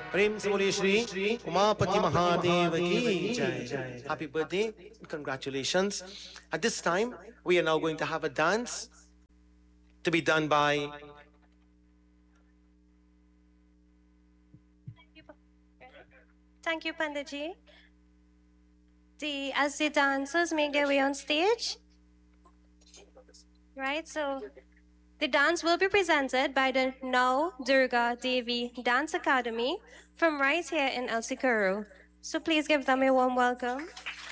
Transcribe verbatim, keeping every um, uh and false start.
Prem se boliye Shri Umapati Mahadev ki jai. Happy birthday, congratulations. At this time, we are now going to have a dance to be done by Thank you, Panditji. The as the dancers make their way on stage, right? So the dance will be presented by the Now Durga Devi Dance Academy from right here in El Sikuru. So please give them a warm welcome.